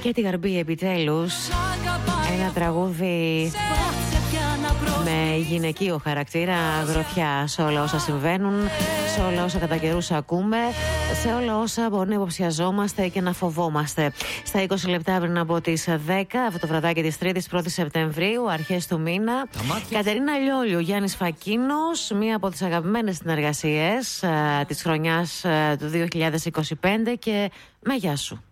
Και τη Γαρμπή επιτέλους. Ένα τραγούδι με γυναικείο χαρακτήρα, γροθιά σε όλα όσα συμβαίνουν, σε όλα όσα κατά καιρούς ακούμε, σε όλα όσα μπορεί να υποψιαζόμαστε και να φοβόμαστε. Στα 20 λεπτά πριν από τις 10, αυτό το βραδάκι της 3ης 1η Σεπτεμβρίου, αρχές του μήνα, Κατερίνα Λιόλιου, Γιάννης Φακίνος, μία από τις αγαπημένες συνεργασίες της χρονιάς του 2025 και με γεια σου.